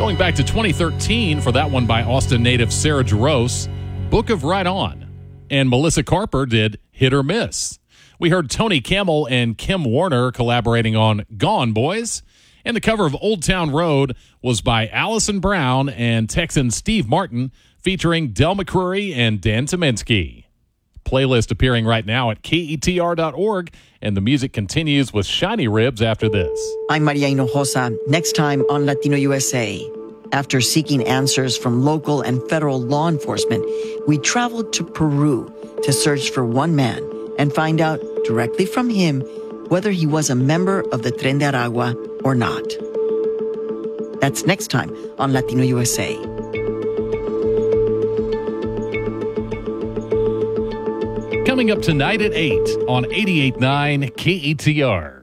Going back to 2013 for that one by Austin native Sarah Jaros, Book of Right On. And Melissa Carper did Hit or Miss. We heard Tony Camel and Kim Warner collaborating on Gone Boys. And the cover of Old Town Road was by Allison Brown and Texan Steve Martin, featuring Del McCrory and Dan Tominski. Playlist appearing right now at KETR.org, and the music continues with Shiny Ribs after this. I'm Maria Hinojosa. Next time on Latino USA. After seeking answers from local and federal law enforcement, we traveled to Peru to search for one man and find out directly from him whether he was a member of the Tren de Aragua or not. That's next time on Latino USA. Coming up tonight at 8 on 88.9 KETR.